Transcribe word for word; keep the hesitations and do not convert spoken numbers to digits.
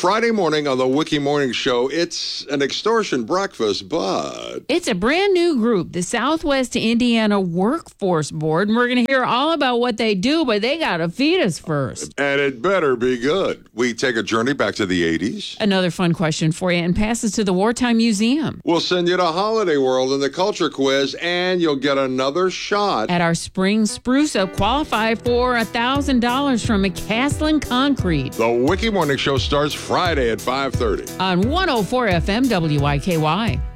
Friday morning on the Wiki Morning Show, it's an extortion breakfast, but... It's a brand new group, the Southwest Indiana Workforce Board, and we're going to hear all about what they do, but they got to feed us first. And it better be good. We take a journey back to the eighties. Another fun question for you, and passes to the Wartime Museum. We'll send you to Holiday World in the Culture Quiz, and you'll get another shot. At our Spring Spruce Up, qualify for one thousand dollars from McCaslin Concrete. The Wiki Morning Show starts Friday at five thirty. On one oh four F M W I K Y.